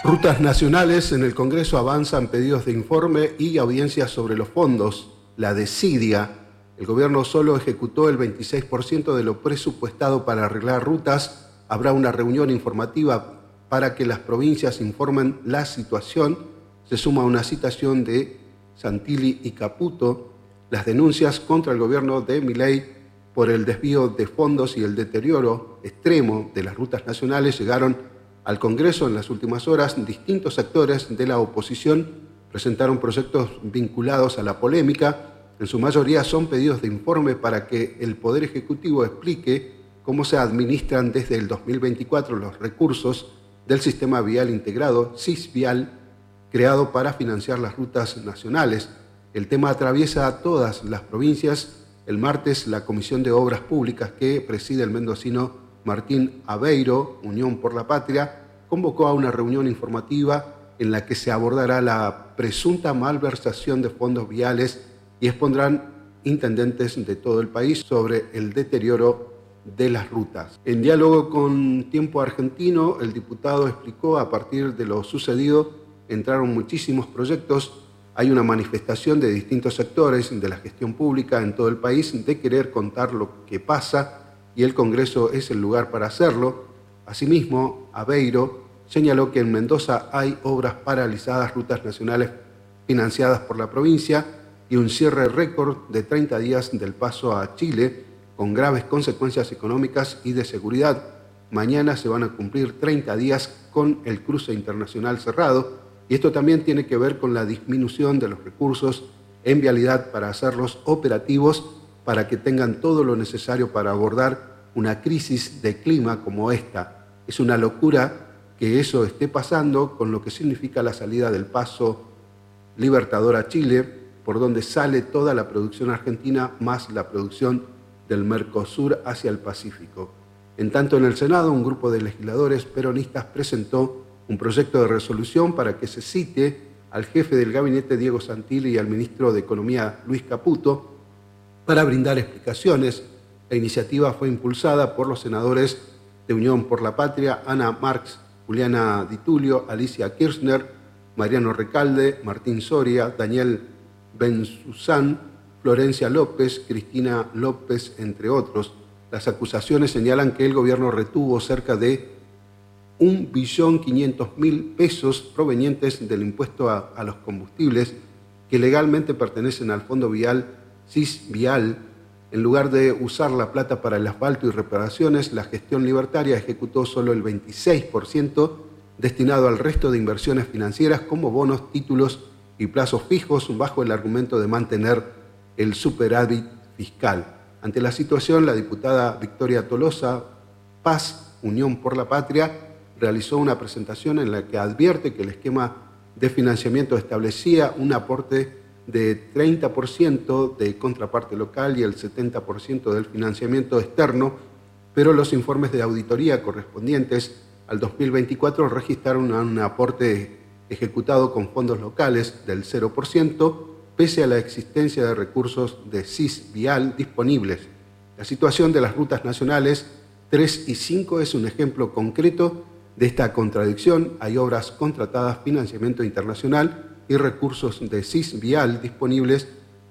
Rutas nacionales en el Congreso avanzan pedidos de informe y audiencias sobre los fondos. La desidia. El gobierno solo ejecutó el 26% de lo presupuestado para arreglar rutas. Habrá una reunión informativa para que las provincias informen la situación. Se suma una citación de Santilli y Caputo. Las denuncias contra el gobierno de Milei por el desvío de fondos y el deterioro extremo de las rutas nacionales llegaron al Congreso en las últimas horas. Distintos actores de la oposición presentaron proyectos vinculados a la polémica. En su mayoría son pedidos de informe para que el Poder Ejecutivo explique cómo se administran desde el 2024 los recursos del Sistema Vial Integrado, SISVial, creado para financiar las rutas nacionales. El tema atraviesa a todas las provincias. El martes, la Comisión de Obras Públicas, que preside el mendocino Martín Aveiro, Unión por la Patria, convocó a una reunión informativa en la que se abordará la presunta malversación de fondos viales y expondrán intendentes de todo el país sobre el deterioro de las rutas. En diálogo con Tiempo Argentino, el diputado explicó: a partir de lo sucedido entraron muchísimos proyectos. Hay una manifestación de distintos sectores de la gestión pública en todo el país de querer contar lo que pasa, y el Congreso es el lugar para hacerlo. Asimismo, Aveiro señaló que en Mendoza hay obras paralizadas, rutas nacionales financiadas por la provincia y un cierre récord de 30 días del paso a Chile, con graves consecuencias económicas y de seguridad. Mañana se van a cumplir 30 días con el cruce internacional cerrado, y esto también tiene que ver con la disminución de los recursos en vialidad para hacerlos operativos, para que tengan todo lo necesario para abordar una crisis de clima como esta. Es una locura que eso esté pasando, con lo que significa la salida del paso Libertador a Chile, por donde sale toda la producción argentina más la producción del Mercosur hacia el Pacífico. En tanto, en el Senado, un grupo de legisladores peronistas presentó un proyecto de resolución para que se cite al jefe del gabinete, Diego Santilli, y al ministro de Economía, Luis Caputo, para brindar explicaciones. La iniciativa fue impulsada por los senadores de Unión por la Patria, Ana Marx, Juliana Di Tulio, Alicia Kirchner, Mariano Recalde, Martín Soria, Daniel Benzuzán, Florencia López, Cristina López, entre otros. Las acusaciones señalan que el gobierno retuvo cerca de 1.500.000 pesos provenientes del impuesto a los combustibles que legalmente pertenecen al Fondo Vial SISVial. En lugar de usar la plata para el asfalto y reparaciones, la gestión libertaria ejecutó solo el 26% destinado al resto de inversiones financieras como bonos, títulos y plazos fijos, bajo el argumento de mantener el superávit fiscal. Ante la situación, la diputada Victoria Tolosa Paz, Unión por la Patria, realizó una presentación en la que advierte que el esquema de financiamiento establecía un aporte de 30% de contraparte local y el 70% del financiamiento externo, pero los informes de auditoría correspondientes al 2024 registraron un aporte ejecutado con fondos locales del 0%, pese a la existencia de recursos de SISVial disponibles. La situación de las rutas nacionales 3 y 5 es un ejemplo concreto de esta contradicción. Hay obras contratadas, financiamiento internacional y recursos de SISVial disponibles,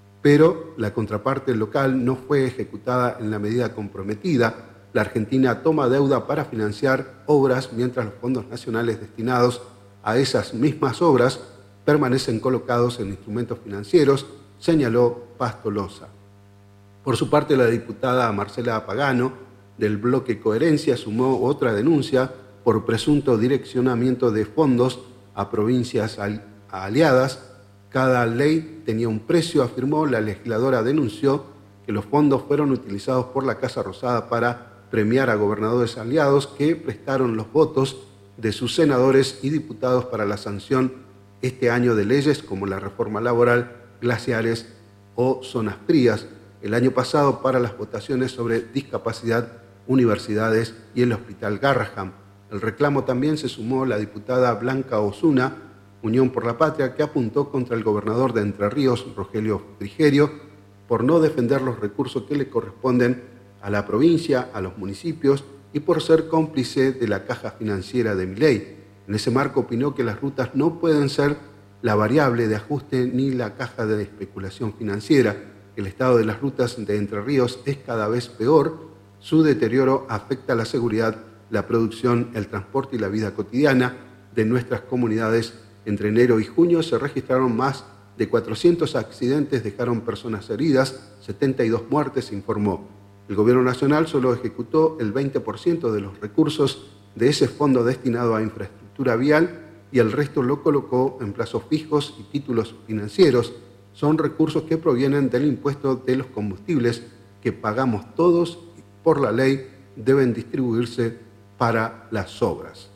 pero la contraparte local no fue ejecutada en la medida comprometida. La Argentina toma deuda para financiar obras, mientras los fondos nacionales destinados a esas mismas obras permanecen colocados en instrumentos financieros, señaló Paz Tolosa. Por su parte, la diputada Marcela Pagano, del bloque Coherencia, sumó otra denuncia por presunto direccionamiento de fondos a provincias aliadas. Cada ley tenía un precio, afirmó. La legisladora denunció que los fondos fueron utilizados por la Casa Rosada para premiar a gobernadores aliados que prestaron los votos de sus senadores y diputados para la sanción este año de leyes como la reforma laboral, glaciares o zonas frías. El año pasado para las votaciones sobre discapacidad, universidades y el Hospital Garrahan. El reclamo también se sumó la diputada Blanca Osuna, Unión por la Patria, que apuntó contra el gobernador de Entre Ríos, Rogelio Frigerio, por no defender los recursos que le corresponden a la provincia, a los municipios, y por ser cómplice de la caja financiera de Milei. En ese marco opinó que las rutas no pueden ser la variable de ajuste ni la caja de especulación financiera. El estado de las rutas de Entre Ríos es cada vez peor. Su deterioro afecta la seguridad, la producción, el transporte y la vida cotidiana de nuestras comunidades. Entre enero y junio se registraron más de 400 accidentes, dejaron personas heridas, 72 muertes, informó. El Gobierno Nacional solo ejecutó el 20% de los recursos de ese fondo destinado a infraestructura vial y el resto lo colocó en plazos fijos y títulos financieros. Son recursos que provienen del impuesto de los combustibles que pagamos todos y por la ley deben distribuirse para las obras.